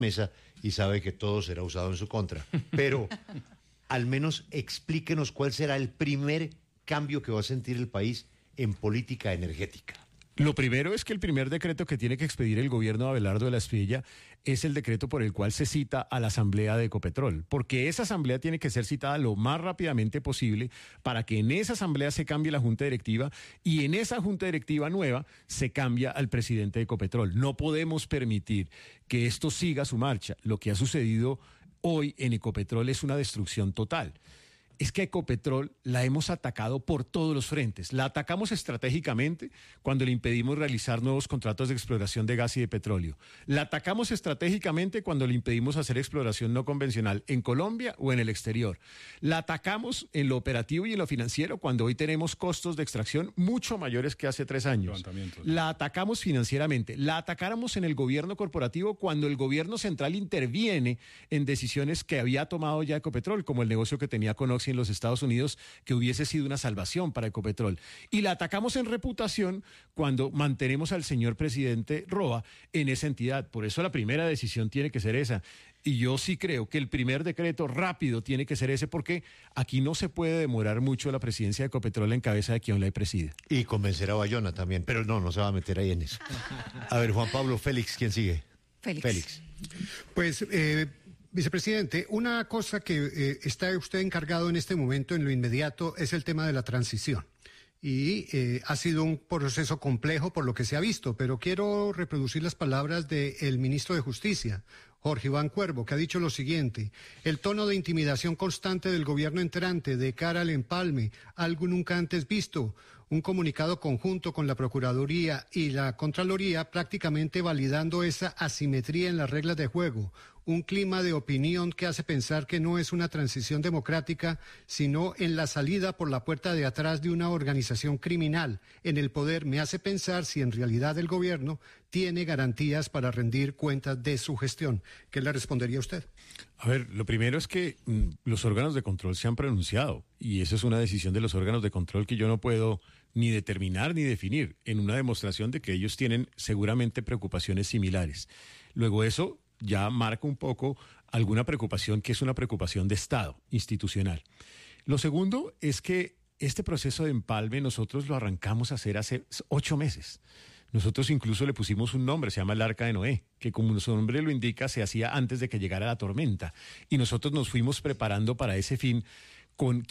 mesa y sabe que todo será usado en su contra. Pero al menos explíquenos cuál será el primer cambio que va a sentir el país en política energética. Lo primero es que el primer decreto que tiene que expedir el gobierno de Abelardo de la Espriella es el decreto por el cual se cita a la asamblea de Ecopetrol, porque esa asamblea tiene que ser citada lo más rápidamente posible para que en esa asamblea se cambie la junta directiva y en esa junta directiva nueva se cambia al presidente de Ecopetrol. No podemos permitir que esto siga su marcha. Lo que ha sucedido hoy en Ecopetrol es una destrucción total. Es que Ecopetrol la hemos atacado por todos los frentes. La atacamos estratégicamente cuando le impedimos realizar nuevos contratos de exploración de gas y de petróleo. La atacamos estratégicamente cuando le impedimos hacer exploración no convencional en Colombia o en el exterior. La atacamos en lo operativo y en lo financiero cuando hoy tenemos costos de extracción mucho mayores que hace 3 años. La atacamos financieramente. La atacáramos en el gobierno corporativo cuando el gobierno central interviene en decisiones que había tomado ya Ecopetrol, como el negocio que tenía con Oxy en los Estados Unidos, que hubiese sido una salvación para Ecopetrol. Y la atacamos en reputación cuando mantenemos al señor presidente Roa en esa entidad. Por eso la primera decisión tiene que ser esa. Y yo sí creo que el primer decreto rápido tiene que ser ese, porque aquí no se puede demorar mucho la presidencia de Ecopetrol en cabeza de quien la preside. Y convencer a Bayona también, pero no se va a meter ahí en eso. A ver, Juan Pablo, Félix, ¿quién sigue? Félix. Pues, vicepresidente, una cosa que está usted encargado en este momento, en lo inmediato, es el tema de la transición. Y ha sido un proceso complejo por lo que se ha visto, pero quiero reproducir las palabras del ministro de Justicia, Jorge Iván Cuervo, que ha dicho lo siguiente: el tono de intimidación constante del gobierno entrante de cara al empalme, algo nunca antes visto, un comunicado conjunto con la Procuraduría y la Contraloría prácticamente validando esa asimetría en las reglas de juego, un clima de opinión que hace pensar que no es una transición democrática, sino en la salida por la puerta de atrás de una organización criminal en el poder, me hace pensar si en realidad el gobierno tiene garantías para rendir cuentas de su gestión. ¿Qué le respondería usted? A ver, lo primero es que los órganos de control se han pronunciado y esa es una decisión de los órganos de control que yo no puedo ni determinar ni definir, en una demostración de que ellos tienen seguramente preocupaciones similares. Luego eso ya marca un poco alguna preocupación que es una preocupación de Estado, institucional. Lo segundo es que este proceso de empalme nosotros lo arrancamos a hacer hace 8 meses. Nosotros incluso le pusimos un nombre, se llama el Arca de Noé, que como su nombre lo indica, se hacía antes de que llegara la tormenta. Y nosotros nos fuimos preparando para ese fin con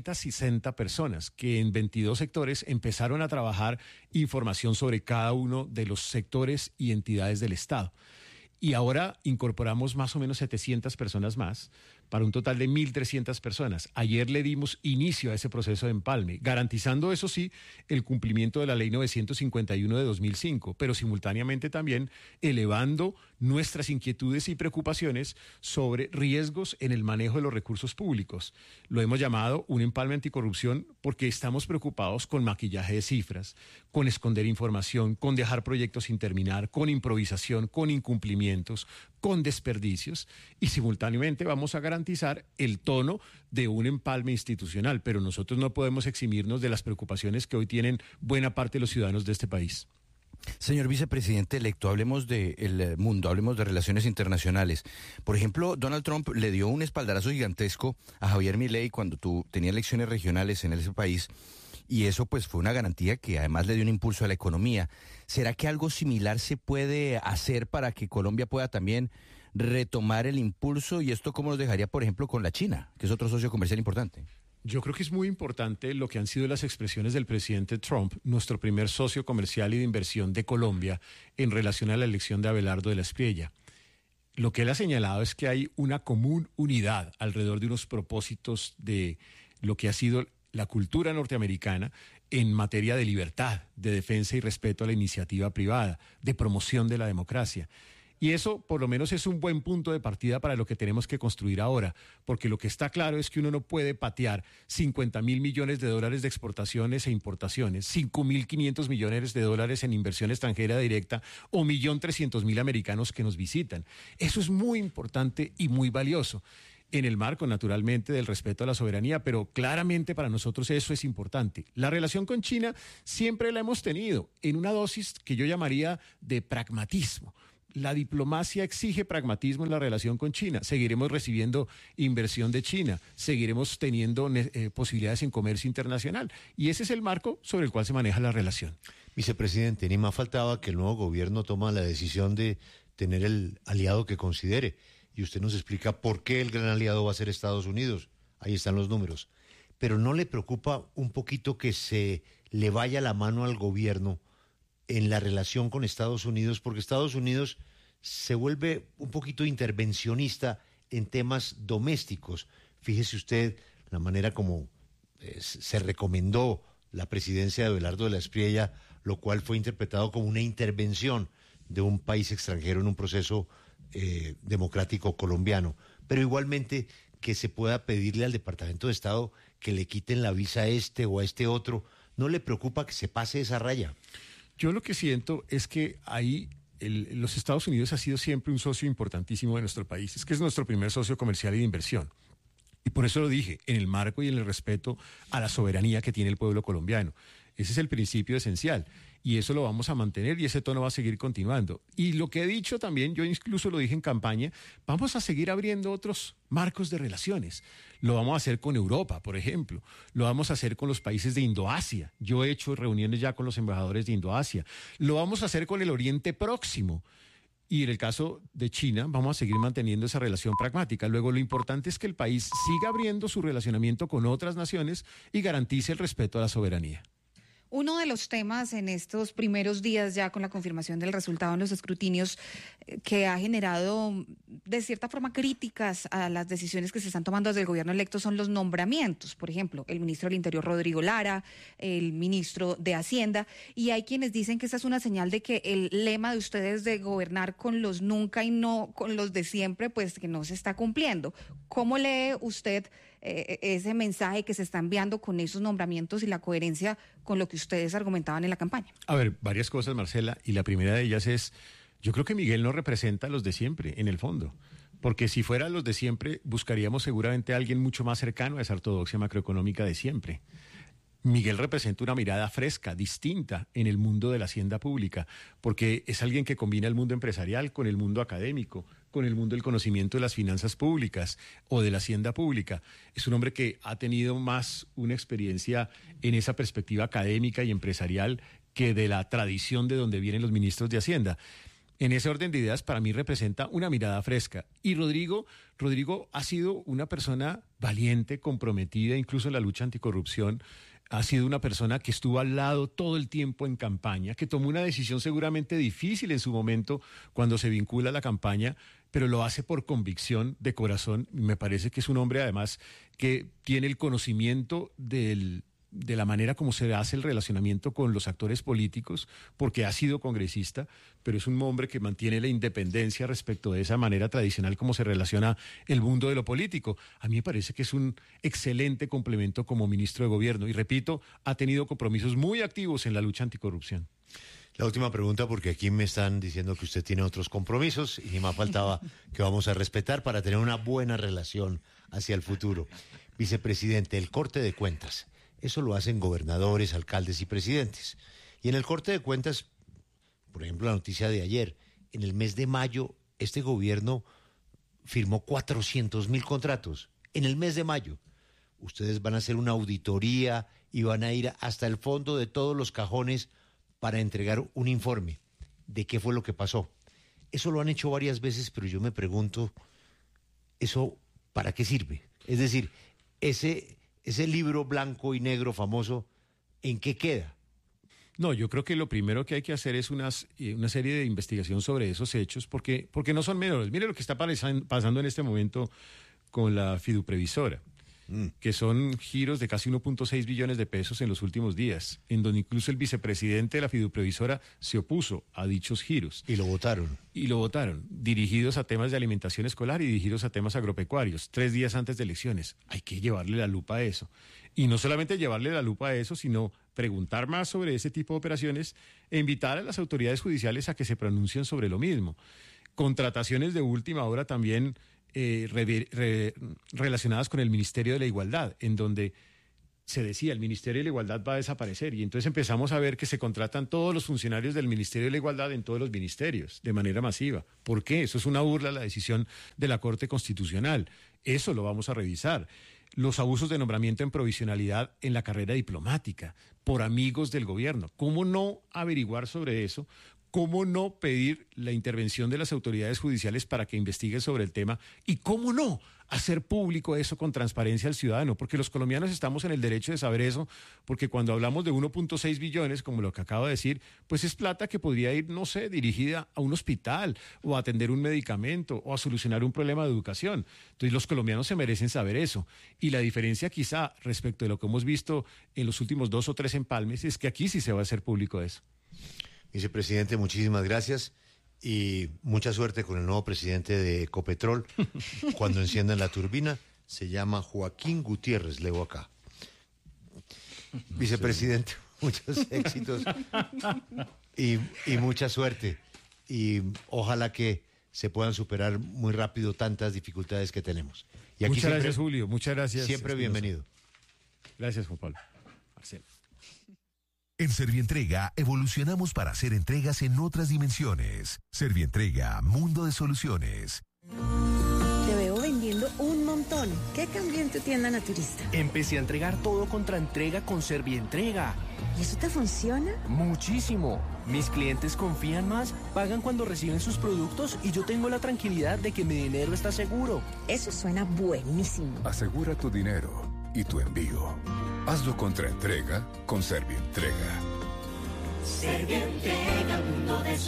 560 personas que en 22 sectores empezaron a trabajar información sobre cada uno de los sectores y entidades del Estado. Y ahora incorporamos más o menos 700 personas más, para un total de 1.300 personas. Ayer le dimos inicio a ese proceso de empalme, garantizando, eso sí, el cumplimiento de la Ley 951 de 2005, pero simultáneamente también elevando nuestras inquietudes y preocupaciones sobre riesgos en el manejo de los recursos públicos. Lo hemos llamado un empalme anticorrupción porque estamos preocupados con maquillaje de cifras, con esconder información, con dejar proyectos sin terminar, con improvisación, con incumplimientos, con desperdicios, y simultáneamente vamos a garantizar el tono de un empalme institucional, pero nosotros no podemos eximirnos de las preocupaciones que hoy tienen buena parte de los ciudadanos de este país. Señor vicepresidente electo, hablemos del mundo, hablemos de relaciones internacionales. Por ejemplo, Donald Trump le dio un espaldarazo gigantesco a Javier Milei cuando tenía elecciones regionales en ese país, y eso pues fue una garantía que además le dio un impulso a la economía. ¿Será que algo similar se puede hacer para que Colombia pueda también retomar el impulso? ¿Y esto cómo nos dejaría, por ejemplo, con la China, que es otro socio comercial importante? Yo creo que es muy importante lo que han sido las expresiones del presidente Trump, nuestro primer socio comercial y de inversión de Colombia, en relación a la elección de Abelardo de la Espriella. Lo que él ha señalado es que hay una común unidad alrededor de unos propósitos de lo que ha sido la cultura norteamericana en materia de libertad, de defensa y respeto a la iniciativa privada, de promoción de la democracia. Y eso, por lo menos, es un buen punto de partida para lo que tenemos que construir ahora, porque lo que está claro es que uno no puede patear 50.000 millones de dólares de exportaciones e importaciones, 5.500 millones de dólares en inversión extranjera directa o 1.300.000 americanos que nos visitan. Eso es muy importante y muy valioso, en el marco, naturalmente, del respeto a la soberanía, pero claramente para nosotros eso es importante. La relación con China siempre la hemos tenido en una dosis que yo llamaría de pragmatismo, la diplomacia exige pragmatismo en la relación con China. Seguiremos recibiendo inversión de China, seguiremos teniendo posibilidades en comercio internacional. Y ese es el marco sobre el cual se maneja la relación. Vicepresidente, ni más faltaba que el nuevo gobierno toma la decisión de tener el aliado que considere. Y usted nos explica por qué el gran aliado va a ser Estados Unidos. Ahí están los números. Pero ¿no le preocupa un poquito que se le vaya la mano al gobierno en la relación con Estados Unidos? Porque Estados Unidos se vuelve un poquito intervencionista en temas domésticos. Fíjese usted la manera como se recomendó la presidencia de Abelardo de la Espriella, lo cual fue interpretado como una intervención de un país extranjero en un proceso democrático colombiano. Pero igualmente que se pueda pedirle al Departamento de Estado que le quiten la visa a este o a este otro. ¿No le preocupa que se pase esa raya? Yo lo que siento es que ahí los Estados Unidos ha sido siempre un socio importantísimo de nuestro país. Es que es nuestro primer socio comercial y de inversión. Y por eso lo dije, en el marco y en el respeto a la soberanía que tiene el pueblo colombiano. Ese es el principio esencial. Y eso lo vamos a mantener y ese tono va a seguir continuando. Y lo que he dicho también, yo incluso lo dije en campaña, vamos a seguir abriendo otros marcos de relaciones. Lo vamos a hacer con Europa, por ejemplo. Lo vamos a hacer con los países de Indoasia. Yo he hecho reuniones ya con los embajadores de Indoasia. Lo vamos a hacer con el Oriente Próximo. Y en el caso de China, vamos a seguir manteniendo esa relación pragmática. Luego, lo importante es que el país siga abriendo su relacionamiento con otras naciones y garantice el respeto a la soberanía. Uno de los temas en estos primeros días ya con la confirmación del resultado en los escrutinios que ha generado de cierta forma críticas a las decisiones que se están tomando desde el gobierno electo son los nombramientos. Por ejemplo, el ministro del Interior Rodrigo Lara, el ministro de Hacienda, y hay quienes dicen que esa es una señal de que el lema de ustedes de gobernar con los nunca y no con los de siempre, pues que no se está cumpliendo. ¿Cómo lee usted ese mensaje que se está enviando con esos nombramientos y la coherencia con lo que ustedes argumentaban en la campaña? A ver, varias cosas, Marcela, y la primera de ellas es, yo creo que Miguel no representa a los de siempre, en el fondo, porque si fuera los de siempre, buscaríamos seguramente a alguien mucho más cercano a esa ortodoxia macroeconómica de siempre. Miguel representa una mirada fresca, distinta en el mundo de la hacienda pública, porque es alguien que combina el mundo empresarial con el mundo académico, con el mundo del conocimiento de las finanzas públicas o de la hacienda pública. Es un hombre que ha tenido más una experiencia en esa perspectiva académica y empresarial que de la tradición de donde vienen los ministros de Hacienda. En ese orden de ideas, para mí representa una mirada fresca. Y Rodrigo ha sido una persona valiente, comprometida, incluso en la lucha anticorrupción. Ha sido una persona que estuvo al lado todo el tiempo en campaña, que tomó una decisión seguramente difícil en su momento cuando se vincula a la campaña, pero lo hace por convicción de corazón. Me parece que es un hombre, además, que tiene el conocimiento de la manera como se hace el relacionamiento con los actores políticos, porque ha sido congresista, pero es un hombre que mantiene la independencia respecto de esa manera tradicional como se relaciona el mundo de lo político. A mí me parece que es un excelente complemento como ministro de Gobierno y, repito, ha tenido compromisos muy activos en la lucha anticorrupción. La última pregunta, porque aquí me están diciendo que usted tiene otros compromisos y ni más faltaba que vamos a respetar para tener una buena relación hacia el futuro. Vicepresidente, el corte de cuentas. Eso lo hacen gobernadores, alcaldes y presidentes. Y en el corte de cuentas, por ejemplo, la noticia de ayer, en el mes de mayo, este gobierno firmó 400.000 contratos. En el mes de mayo. Ustedes van a hacer una auditoría y van a ir hasta el fondo de todos los cajones para entregar un informe de qué fue lo que pasó. Eso lo han hecho varias veces, pero yo me pregunto, ¿eso para qué sirve? Es decir, ese libro blanco y negro famoso, ¿en qué queda? No, yo creo que lo primero que hay que hacer es una serie de investigación sobre esos hechos, porque no son menores. Mire lo que está pasando en este momento con la fiduprevisora, que son giros de casi 1.6 billones de pesos en los últimos días, en donde incluso el vicepresidente de la fiduprevisora se opuso a dichos giros. Y lo votaron. Dirigidos a temas de alimentación escolar y dirigidos a temas agropecuarios, 3 días antes de elecciones. Hay que llevarle la lupa a eso. Y no solamente llevarle la lupa a eso, sino preguntar más sobre ese tipo de operaciones e invitar a las autoridades judiciales a que se pronuncien sobre lo mismo. Contrataciones de última hora también relacionadas con el Ministerio de la Igualdad, en donde se decía, el Ministerio de la Igualdad va a desaparecer. Y entonces empezamos a ver que se contratan todos los funcionarios del Ministerio de la Igualdad en todos los ministerios, de manera masiva. ¿Por qué? Eso es una burla a la decisión de la Corte Constitucional. Eso lo vamos a revisar. Los abusos de nombramiento en provisionalidad en la carrera diplomática por amigos del gobierno. ¿Cómo no averiguar sobre eso? ¿Cómo no pedir la intervención de las autoridades judiciales para que investiguen sobre el tema? ¿Y cómo no hacer público eso con transparencia al ciudadano? Porque los colombianos estamos en el derecho de saber eso, porque cuando hablamos de 1.6 billones, como lo que acabo de decir, pues es plata que podría ir, no sé, dirigida a un hospital o a atender un medicamento o a solucionar un problema de educación. Entonces los colombianos se merecen saber eso. Y la diferencia quizá respecto de lo que hemos visto en los últimos 2 o 3 empalmes es que aquí sí se va a hacer público eso. Vicepresidente, muchísimas gracias y mucha suerte con el nuevo presidente de Ecopetrol. Cuando enciendan la turbina, se llama Joaquín Gutiérrez, leo acá. Vicepresidente, muchos éxitos y mucha suerte. Y ojalá que se puedan superar muy rápido tantas dificultades que tenemos. Y aquí muchas gracias, Julio. Muchas gracias. Siempre bienvenido. Gracias, Juan Pablo. Marcelo. En Servientrega evolucionamos para hacer entregas en otras dimensiones. Servientrega, mundo de soluciones. Te veo vendiendo un montón. ¿Qué cambió en tu tienda naturista? Empecé a entregar todo contra entrega con Servientrega. ¿Y eso te funciona? Muchísimo. Mis clientes confían más, pagan cuando reciben sus productos y yo tengo la tranquilidad de que mi dinero está seguro. Eso suena buenísimo. Asegura tu dinero y tu envío. Hazlo contra entrega con Servientrega. Servientrega, mundo de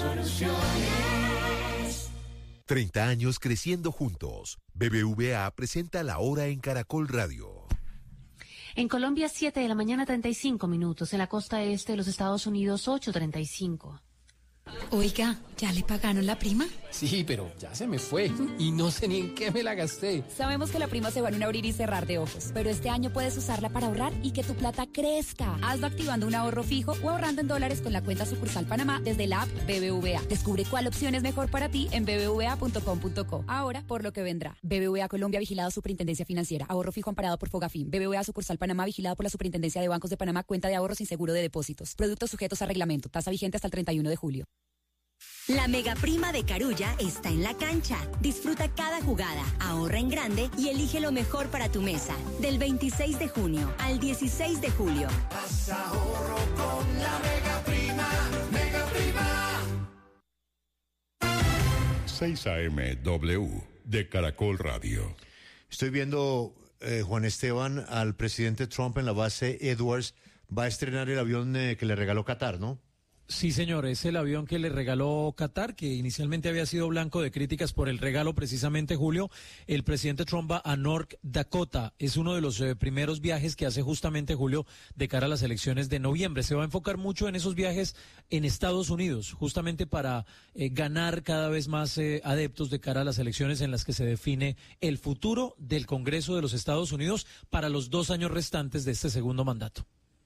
soluciones. 30 años creciendo juntos. BBVA presenta La Hora en Caracol Radio. En Colombia, 7 de la mañana, 35 minutos. En la costa este de los Estados Unidos, 8:35. Oiga, ¿ya le pagaron la prima? Sí, pero ya se me fue y no sé ni en qué me la gasté. Sabemos que la prima se va en un abrir y cerrar de ojos, pero este año puedes usarla para ahorrar y que tu plata crezca. Hazlo activando un ahorro fijo o ahorrando en dólares con la cuenta sucursal Panamá desde la app BBVA. Descubre cuál opción es mejor para ti en bbva.com.co. Ahora, por lo que vendrá. BBVA Colombia, vigilado Superintendencia Financiera. Ahorro fijo amparado por Fogafín. BBVA sucursal Panamá, vigilado por la Superintendencia de Bancos de Panamá. Cuenta de ahorro sin seguro de depósitos. Productos sujetos a reglamento. Tasa vigente hasta el 31 de julio. La mega prima de Carulla está en la cancha. Disfruta cada jugada, ahorra en grande y elige lo mejor para tu mesa. Del 26 de junio al 16 de julio. Haz ahorro con la mega prima, mega prima. 6 AM de Caracol Radio. Estoy viendo, Juan Esteban, al presidente Trump en la base Edwards. Va a estrenar el avión que le regaló Qatar, ¿no? Sí, señor, es el avión que le regaló Qatar, que inicialmente había sido blanco de críticas por el regalo precisamente, Julio. El presidente Trump va a North Dakota. Es uno de los primeros viajes que hace justamente, Julio, de cara a las elecciones de noviembre. Se va a enfocar mucho en esos viajes en Estados Unidos, justamente para ganar cada vez más adeptos de cara a las elecciones en las que se define el futuro del Congreso de los Estados Unidos para los 2 años restantes de este segundo mandato.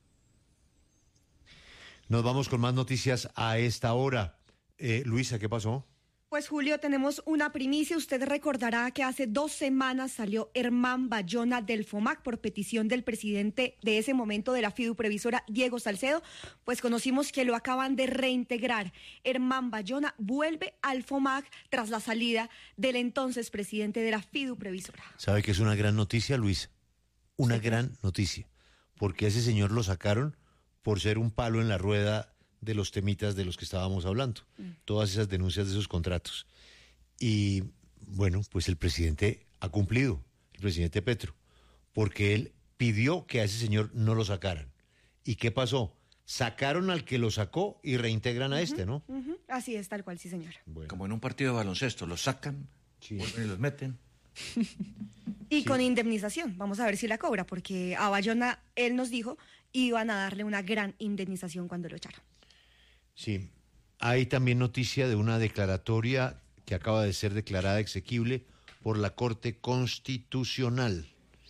Nos vamos con más noticias a esta hora. Luisa, ¿qué pasó? Pues Julio, tenemos una primicia. Usted recordará que hace 2 semanas salió Herman Bayona del FOMAC por petición del presidente de ese momento de la fiduprevisora, Diego Salcedo. Pues conocimos que lo acaban de reintegrar. Herman Bayona vuelve al FOMAC tras la salida del entonces presidente de la fiduprevisora. ¿Sabe que es una gran noticia, Luisa? Una gran noticia. Porque a ese señor lo sacaron por ser un palo en la rueda de los temitas de los que estábamos hablando, todas esas denuncias de esos contratos. Y bueno, pues el presidente ha cumplido, el presidente Petro, porque él pidió que a ese señor no lo sacaran. ¿Y qué pasó? Sacaron al que lo sacó y reintegran a este, ¿no? Así es, tal cual, sí, señor. Bueno. Como en un partido de baloncesto, los sacan, vuelven y los meten. Y con indemnización, vamos a ver si la cobra, porque a Bayona, él nos dijo, iban a darle una gran indemnización cuando lo echaron. Sí, hay también noticia de una declaratoria que acaba de ser declarada exequible por la Corte Constitucional.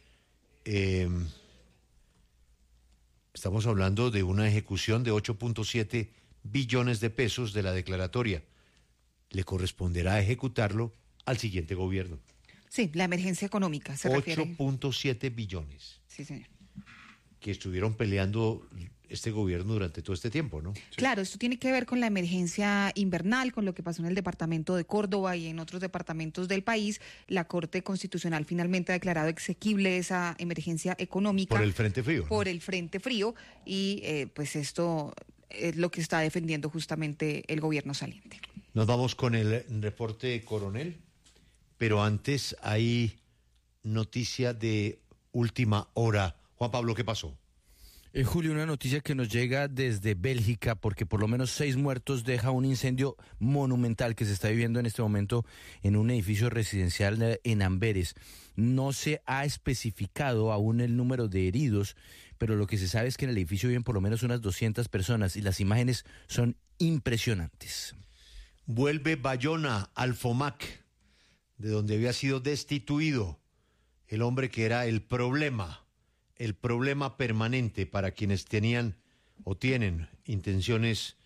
Estamos hablando de una ejecución de 8.7 billones de pesos de la declaratoria. Le corresponderá ejecutarlo al siguiente gobierno. Sí, la emergencia económica se refiere. 8.7 billones. Sí, señor. que estuvieron peleando este gobierno durante todo este tiempo, ¿no? Claro, esto tiene que ver con la emergencia invernal, con lo que pasó en el departamento de Córdoba y en otros departamentos del país. La Corte Constitucional finalmente ha declarado exequible esa emergencia económica. Por el Frente Frío, ¿no? Por el Frente Frío y pues esto es lo que está defendiendo justamente el gobierno saliente. Nos vamos con el reporte coronel, pero antes hay noticia de última hora. Juan Pablo, ¿qué pasó? Julio, una noticia que nos llega desde Bélgica, porque por lo menos 6 muertos deja un incendio monumental que se está viviendo en este momento en un edificio residencial en Amberes. No se ha especificado aún el número de heridos, pero lo que se sabe es que en el edificio viven por lo menos unas 200 personas y las imágenes son impresionantes. Vuelve Bayona al FOMAC, de donde había sido destituido el hombre que era el problema permanente para quienes tenían o tienen intenciones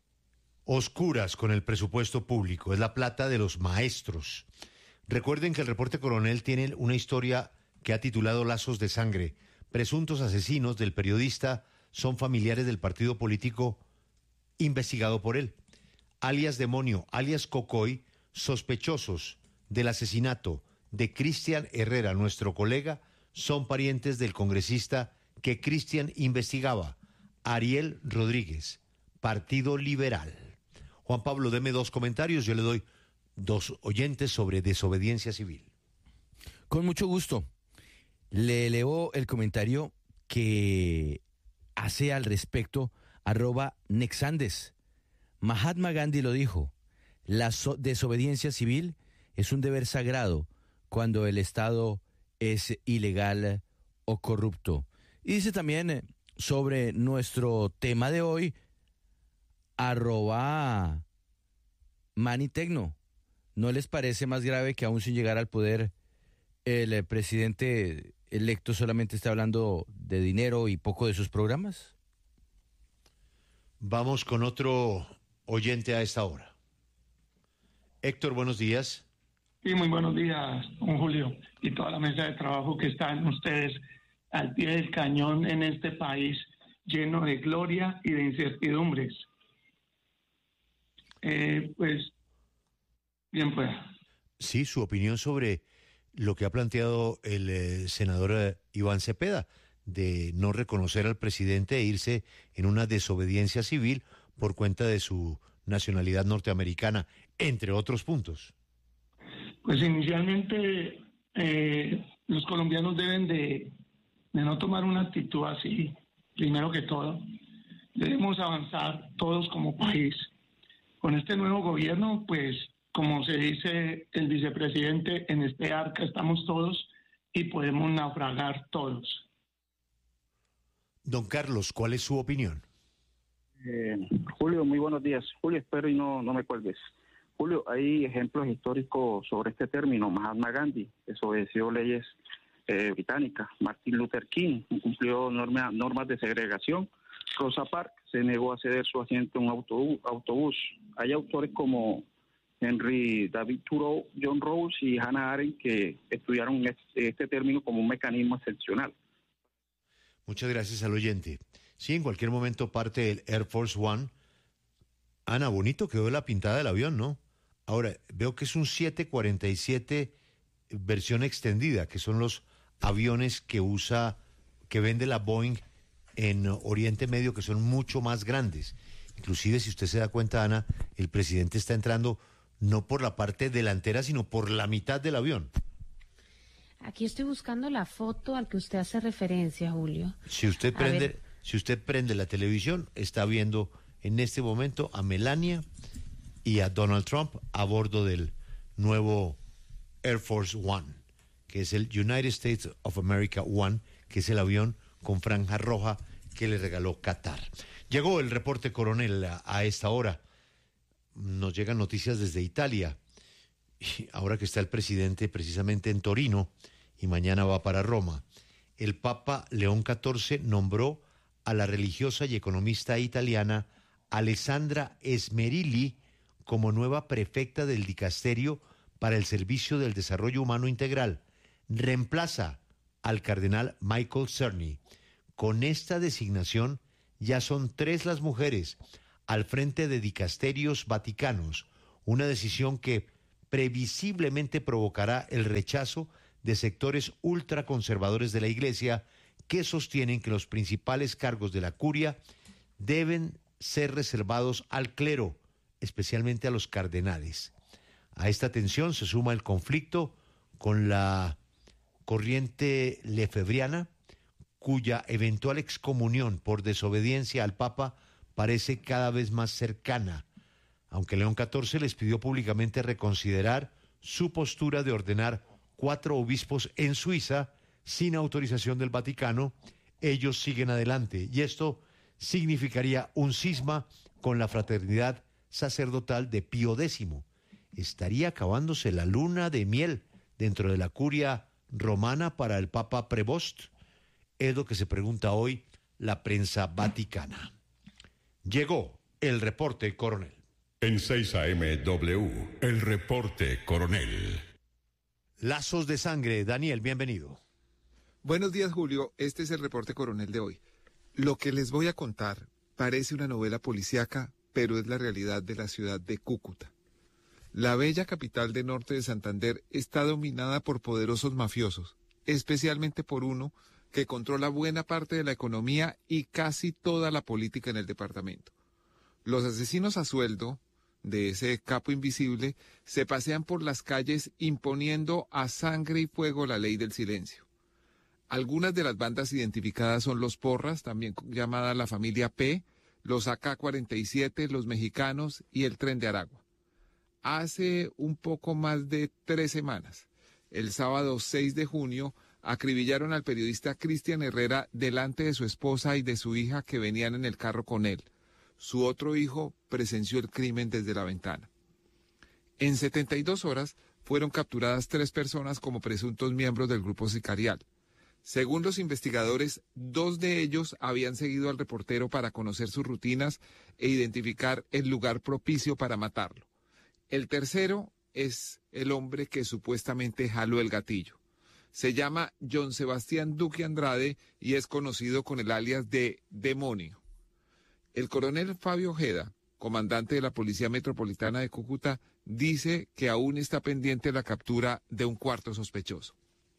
oscuras con el presupuesto público. Es la plata de los maestros. Recuerden que el reporte coronel tiene una historia que ha titulado Lazos de Sangre. Presuntos asesinos del periodista son familiares del partido político investigado por él. Alias Demonio, alias Cocoy, sospechosos del asesinato de Cristian Herrera, nuestro colega, son parientes del congresista que Cristian investigaba, Ariel Rodríguez, Partido Liberal. Juan Pablo, deme 2 comentarios, yo le doy 2 oyentes sobre desobediencia civil. Con mucho gusto. Le elevo el comentario que hace al respecto @Nexandes. Mahatma Gandhi lo dijo, la desobediencia civil es un deber sagrado cuando el Estado es ilegal o corrupto. Y dice también sobre nuestro tema de hoy, @Manitecno. ¿No les parece más grave que aún sin llegar al poder el presidente electo solamente está hablando de dinero y poco de sus programas? Vamos con otro oyente a esta hora. Héctor, buenos días. Sí, muy buenos días, don Julio, y toda la mesa de trabajo que están ustedes al pie del cañón en este país lleno de gloria y de incertidumbres. Pues, bien pues. Sí, su opinión sobre lo que ha planteado el senador Iván Cepeda, de no reconocer al presidente e irse en una desobediencia civil por cuenta de su nacionalidad norteamericana, entre otros puntos. Pues inicialmente los colombianos deben de no tomar una actitud así, primero que todo. Debemos avanzar todos como país. Con este nuevo gobierno, pues, como se dice el vicepresidente, en este arca estamos todos y podemos naufragar todos. Don Carlos, ¿cuál es su opinión? Julio, muy buenos días. Julio, espero y no me cuelgues. Julio, hay ejemplos históricos sobre este término. Mahatma Gandhi desobedeció leyes británicas. Martin Luther King incumplió normas de segregación. Rosa Parks se negó a ceder su asiento en un autobús. Hay autores como Henry David Thoreau, John Rawls y Hannah Arendt que estudiaron este término como un mecanismo excepcional. Muchas gracias al oyente. Sí, en cualquier momento parte el Air Force One. Ana, bonito quedó la pintada del avión, ¿no? Ahora, veo que es un 747 versión extendida, que son los aviones que vende la Boeing en Oriente Medio, que son mucho más grandes. Inclusive, si usted se da cuenta, Ana, el presidente está entrando no por la parte delantera, sino por la mitad del avión. Aquí estoy buscando la foto al que usted hace referencia, Julio. Si usted prende la televisión, está viendo en este momento a Melania y a Donald Trump a bordo del nuevo Air Force One, que es el United States of America One, que es el avión con franja roja que le regaló Qatar. Llegó el reporte coronel a esta hora. Nos llegan noticias desde Italia. Y ahora que está el presidente precisamente en Torino y mañana va para Roma, el Papa León XIV nombró a la religiosa y economista italiana Alessandra Esmerilli como nueva prefecta del dicasterio para el Servicio del Desarrollo Humano Integral. Reemplaza al cardenal Michael Cerny. Con esta designación ya son 3 las mujeres al frente de dicasterios vaticanos, una decisión que previsiblemente provocará el rechazo de sectores ultraconservadores de la Iglesia que sostienen que los principales cargos de la curia deben ser reservados al clero, especialmente a los cardenales. A esta tensión se suma el conflicto con la corriente lefebriana, cuya eventual excomunión por desobediencia al Papa parece cada vez más cercana, aunque León XIV les pidió públicamente reconsiderar su postura de ordenar 4 obispos en Suiza sin autorización del Vaticano. Ellos siguen adelante y esto significaría un cisma con la fraternidad sacerdotal de Pío X. Estaría acabándose la luna de miel dentro de la curia romana para el Papa Prevost. Es lo que se pregunta hoy la prensa vaticana. Llegó el reporte Coronel. En 6 AM W, el reporte Coronel. Lazos de sangre, Daniel, bienvenido. Buenos días, Julio. Este es el reporte Coronel de hoy. Lo que les voy a contar parece una novela policíaca, pero es la realidad de la ciudad de Cúcuta. La bella capital de norte de Santander está dominada por poderosos mafiosos, especialmente por uno que controla buena parte de la economía y casi toda la política en el departamento. Los asesinos a sueldo de ese capo invisible se pasean por las calles imponiendo a sangre y fuego la ley del silencio. Algunas de las bandas identificadas son los Porras, también llamada la familia P, los AK-47, los Mexicanos y el Tren de Aragua. Hace un poco más de 3 semanas, el sábado 6 de junio, acribillaron al periodista Cristian Herrera delante de su esposa y de su hija que venían en el carro con él. Su otro hijo presenció el crimen desde la ventana. En 72 horas fueron capturadas 3 personas como presuntos miembros del grupo sicarial. Según los investigadores, 2 de ellos habían seguido al reportero para conocer sus rutinas e identificar el lugar propicio para matarlo. El tercero es el hombre que supuestamente jaló el gatillo. Se llama John Sebastián Duque Andrade y es conocido con el alias de Demonio. El coronel Fabio Ojeda, comandante de la Policía Metropolitana de Cúcuta, dice que aún está pendiente la captura de un 4º sospechoso.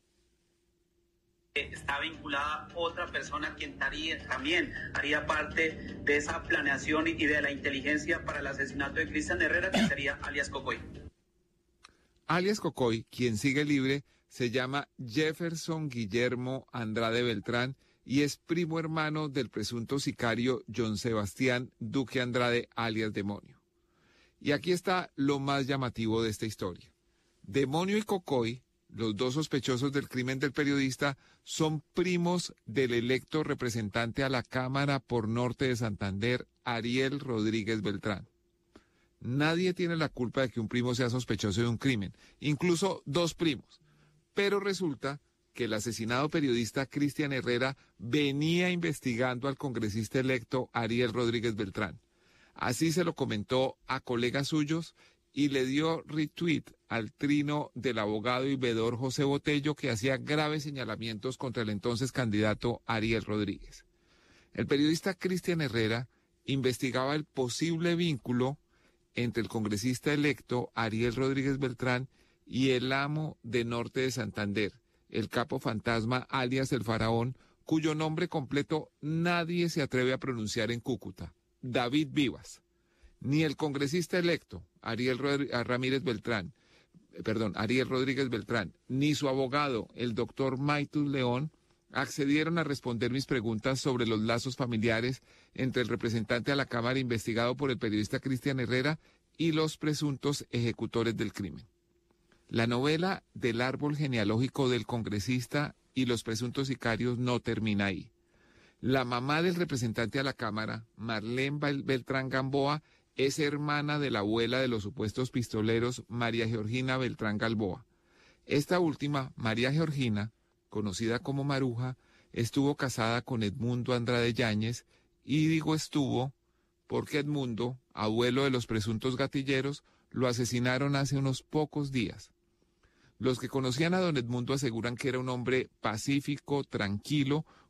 Está vinculada otra persona quien también haría parte de esa planeación y de la inteligencia para el asesinato de Cristian Herrera, que sería alias Cocoy. Alias Cocoy, quien sigue libre, se llama Jefferson Guillermo Andrade Beltrán y es primo hermano del presunto sicario John Sebastián Duque Andrade, alias Demonio. Y aquí está lo más llamativo de esta historia. Demonio y Cocoy, los 2 sospechosos del crimen del periodista, son primos del electo representante a la Cámara por Norte de Santander, Ariel Rodríguez Beltrán. Nadie tiene la culpa de que un primo sea sospechoso de un crimen, incluso 2 primos. Pero resulta que el asesinado periodista Cristian Herrera venía investigando al congresista electo Ariel Rodríguez Beltrán. Así se lo comentó a colegas suyos y le dio retweet al trino del abogado y veedor José Botello, que hacía graves señalamientos contra el entonces candidato Ariel Rodríguez. El periodista Cristian Herrera investigaba el posible vínculo entre el congresista electo Ariel Rodríguez Beltrán y el amo de Norte de Santander, el capo fantasma alias el Faraón, cuyo nombre completo nadie se atreve a pronunciar en Cúcuta, David Vivas. Ni el congresista electo, Ariel Rodríguez Beltrán, ni su abogado, el doctor Maitus León, accedieron a responder mis preguntas sobre los lazos familiares entre el representante a la Cámara investigado por el periodista Cristian Herrera y los presuntos ejecutores del crimen. La novela del árbol genealógico del congresista y los presuntos sicarios no termina ahí. La mamá del representante a la Cámara, Marlene Beltrán Gamboa, es hermana de la abuela de los supuestos pistoleros, María Georgina Beltrán Gamboa. Esta última, María Georgina, conocida como Maruja, estuvo casada con Edmundo Andrade Yáñez, y digo estuvo porque Edmundo, abuelo de los presuntos gatilleros, lo asesinaron hace unos pocos días. Los que conocían a don Edmundo aseguran que era un hombre pacífico, tranquilo,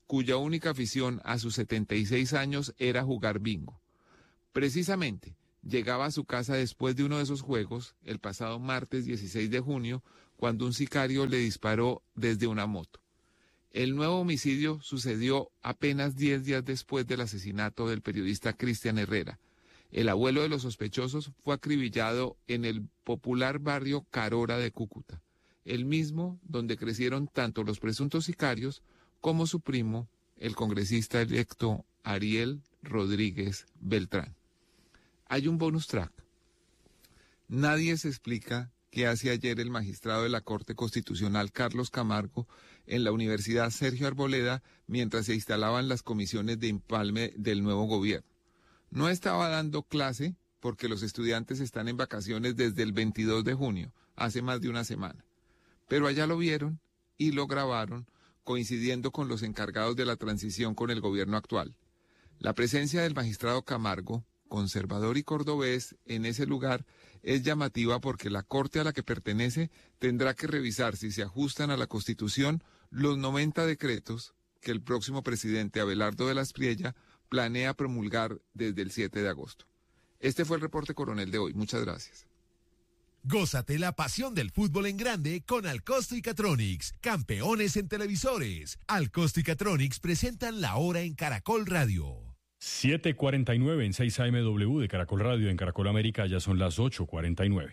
cuya única afición a sus 76 años era jugar bingo. Precisamente, llegaba a su casa después de uno de esos juegos, el pasado martes 16 de junio, cuando un sicario le disparó desde una moto. El nuevo homicidio sucedió apenas 10 días después del asesinato del periodista Cristian Herrera. El abuelo de los sospechosos fue acribillado en el popular barrio Carora de Cúcuta, el mismo donde crecieron tanto los presuntos sicarios como su primo, el congresista electo Ariel Rodríguez Beltrán. Hay un bonus track. Nadie se explica qué hace ayer el magistrado de la Corte Constitucional Carlos Camargo en la Universidad Sergio Arboleda mientras se instalaban las comisiones de empalme del nuevo gobierno. No estaba dando clase porque los estudiantes están en vacaciones desde el 22 de junio, hace más de una semana. Pero allá lo vieron y lo grabaron, coincidiendo con los encargados de la transición con el gobierno actual. La presencia del magistrado Camargo, conservador y cordobés, en ese lugar es llamativa porque la Corte a la que pertenece tendrá que revisar si se ajustan a la Constitución los 90 decretos que el próximo presidente Abelardo de la Espriella planea promulgar desde el 7 de agosto. Este fue el reporte coronel de hoy. Muchas gracias. Gózate la pasión del fútbol en grande con Alcosto y Catronics, campeones en televisores. Alcosto y Catronics presentan La Hora en Caracol Radio. 7:49 en 6 AMW de Caracol Radio. En Caracol América ya son las 8:49.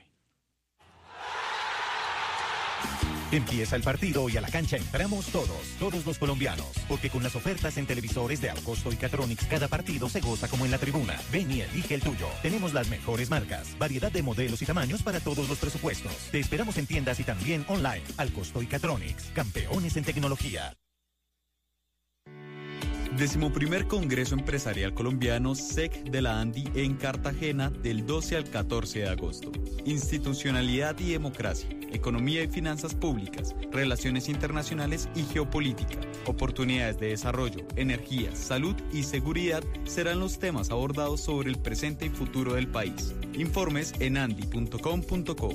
Empieza el partido y a la cancha entramos todos los colombianos, porque con las ofertas en televisores de Alcosto y Catronics cada partido se goza como en la tribuna. Ven y elige el tuyo. Tenemos las mejores marcas, variedad de modelos y tamaños para todos los presupuestos. Te esperamos en tiendas y también online. Alcosto y Catronics, campeones en tecnología. 11º Congreso Empresarial Colombiano SEC de la ANDI en Cartagena del 12 al 14 de agosto. Institucionalidad y democracia, economía y finanzas públicas, relaciones internacionales y geopolítica, oportunidades de desarrollo, energía, salud y seguridad serán los temas abordados sobre el presente y futuro del país. Informes en andi.com.co.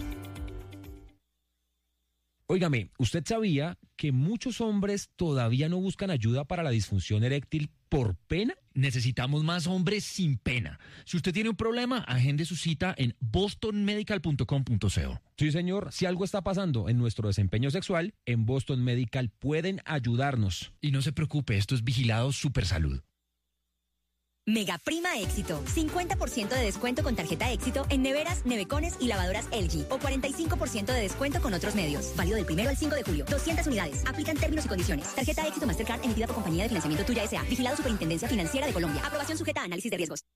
Óigame, ¿usted sabía que muchos hombres todavía no buscan ayuda para la disfunción eréctil por pena? Necesitamos más hombres sin pena. Si usted tiene un problema, agende su cita en bostonmedical.com.co. Sí, señor, si algo está pasando en nuestro desempeño sexual, en Boston Medical pueden ayudarnos. Y no se preocupe, esto es vigilado Supersalud. Mega Prima Éxito. 50% de descuento con tarjeta Éxito en neveras, nevecones y lavadoras LG. O 45% de descuento con otros medios. Válido del 1 al 5 de julio. 200 unidades. Aplican términos y condiciones. Tarjeta Éxito Mastercard emitida por Compañía de Financiamiento Tuya S.A. Vigilado Superintendencia Financiera de Colombia. Aprobación sujeta a análisis de riesgos.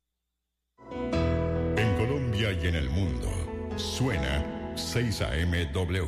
En Colombia y en el mundo. Suena 6 AMW.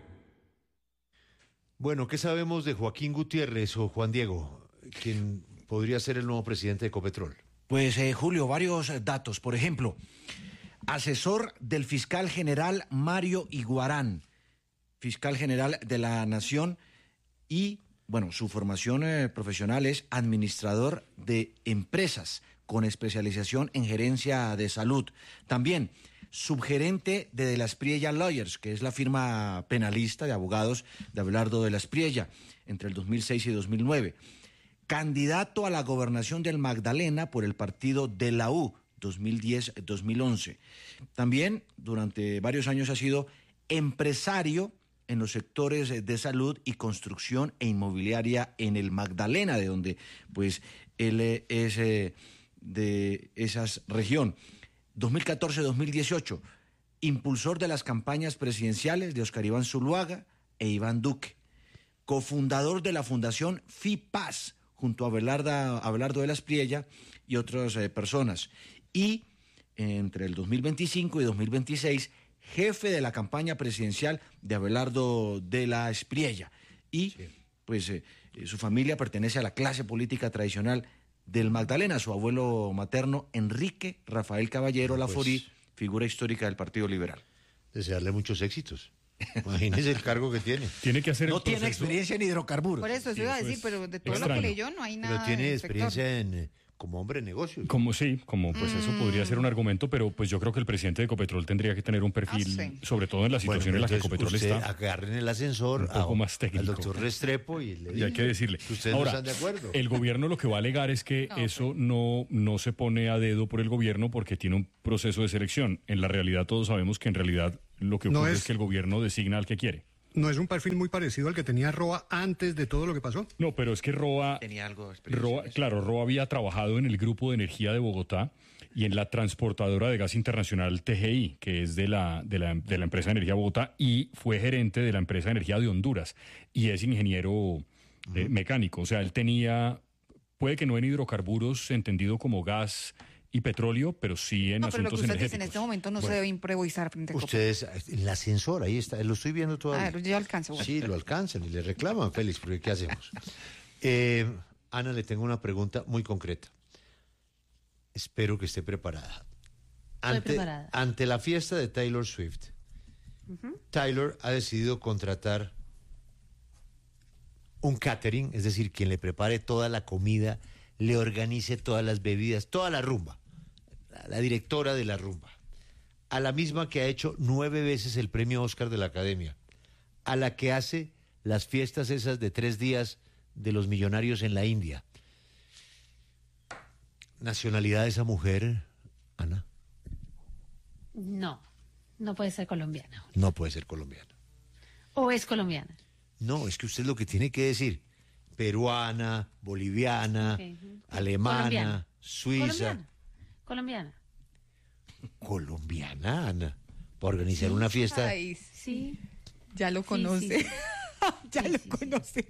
Bueno, ¿qué sabemos de Joaquín Gutiérrez o Juan Diego, quien podría ser el nuevo presidente de Ecopetrol? Pues, Julio, varios datos. Por ejemplo, asesor del fiscal general Mario Iguarán, fiscal general de la Nación, y, bueno, su formación profesional es administrador de empresas con especialización en gerencia de salud. También subgerente de la Espriella Lawyers, que es la firma penalista de abogados de Abelardo de la Espriella, entre el 2006 y 2009. Candidato a la gobernación del Magdalena por el partido de la U, 2010-2011. También durante varios años ha sido empresario en los sectores de salud y construcción e inmobiliaria en el Magdalena, de donde pues él es de esa región. 2014-2018, impulsor de las campañas presidenciales de Oscar Iván Zuluaga e Iván Duque. Cofundador de la Fundación FIPAS, junto a Abelardo de la Espriella y otras personas. Y entre el 2025 y 2026, jefe de la campaña presidencial de Abelardo de la Espriella. Y pues su familia pertenece a la clase política tradicional del Magdalena. Su abuelo materno, Enrique Rafael Caballero Laforí, figura histórica del Partido Liberal. Desearle muchos éxitos. Imagínese el cargo que tiene. Tiene que hacer no tiene proceso... experiencia en hidrocarburos. Por eso iba a decir, pero de todo lo que leyó no hay nada. Pero tiene experiencia en como hombre de negocios. Como pues eso podría ser un argumento, pero pues yo creo que el presidente de Ecopetrol tendría que tener un perfil, sobre todo en la situación en la que Ecopetrol está. Agarren el ascensor un poco más técnico. al doctor Restrepo y hay que decirle. Que ustedes ahora, no están de acuerdo. El gobierno lo que va a alegar es que eso no se pone a dedo por el gobierno porque tiene un proceso de selección. En la realidad todos sabemos que en realidad lo que ocurre es que el gobierno designa al que quiere. ¿No es un perfil muy parecido al que tenía Roa antes de todo lo que pasó? No, pero es que Roa tenía algo Roa había trabajado en el Grupo de Energía de Bogotá y en la transportadora de gas internacional TGI, que es de la empresa de Energía de Bogotá, y fue gerente de la empresa de energía de Honduras y es ingeniero mecánico. O sea, él tenía, puede que no en hidrocarburos entendido como gas y petróleo, pero sí en asuntos energéticos. energéticos. En este momento no se debe improvisar frente a ustedes, el ascensor, ahí está, lo estoy viendo todavía. Yo alcanzo. Bueno. Sí, lo alcanzan y le reclaman, Félix, porque ¿qué hacemos? Ana, le tengo una pregunta muy concreta. Espero que esté preparada. Ante la fiesta de Taylor Swift, Taylor ha decidido contratar un catering, es decir, quien le prepare toda la comida, le organice todas las bebidas, toda la rumba. La directora de la rumba, a la misma que ha hecho 9 veces el premio Oscar de la Academia, a la que hace las fiestas esas de 3 días de los millonarios en la India. ¿Nacionalidad de esa mujer, Ana? No puede ser colombiana. No puede ser colombiana. ¿O es colombiana? No, es que usted lo que tiene que decir, peruana, boliviana, alemana, colombiana. suiza... Colombiana, Ana, para organizar una fiesta. Ay, sí. Ya lo conoce. Conoce.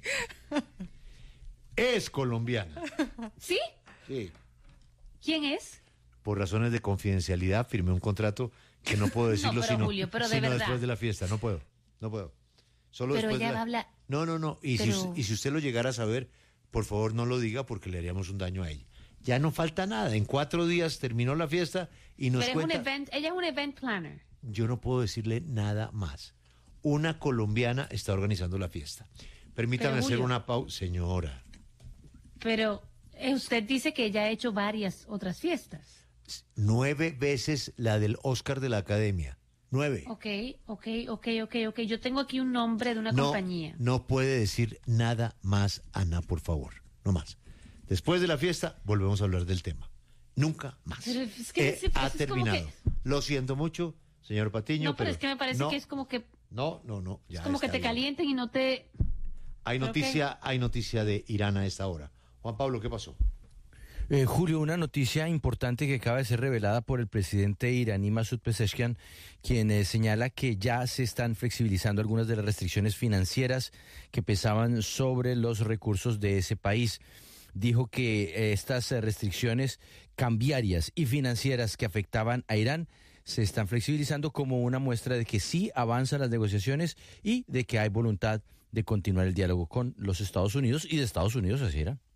Es colombiana. ¿Sí? Sí. ¿Quién es? Por razones de confidencialidad firmé un contrato que no puedo decirlo Julio, pero sino verdad. después de la fiesta. No puedo. Solo pero después ella de la... habla... No. Y si usted lo llegara a saber, por favor no lo diga porque le haríamos un daño a ella. Ya no falta nada. En 4 días terminó la fiesta y nos pero cuenta... ella es un event planner. Yo no puedo decirle nada más. Una colombiana está organizando la fiesta. Permítame hacer una pausa. Señora. Pero usted dice que ella ha hecho varias otras fiestas. 9 veces la del Oscar de la Academia. 9. Ok. Yo tengo aquí un nombre de una compañía. No puede decir nada más, Ana, por favor. No más. Después de la fiesta, volvemos a hablar del tema. Nunca más. Pero es que ha terminado. Lo siento mucho, señor Patiño. No, pero es que me parece que es como que... No. Ya es como que te calienten y no te... Hay noticia de Irán a esta hora. Juan Pablo, ¿qué pasó? Julio, una noticia importante que acaba de ser revelada por el presidente iraní Masoud Pezeshkian, quien señala que ya se están flexibilizando algunas de las restricciones financieras que pesaban sobre los recursos de ese país. Dijo que estas restricciones cambiarias y financieras que afectaban a Irán se están flexibilizando como una muestra de que sí avanzan las negociaciones y de que hay voluntad de continuar el diálogo con los Estados Unidos y de Estados Unidos hacia Irán.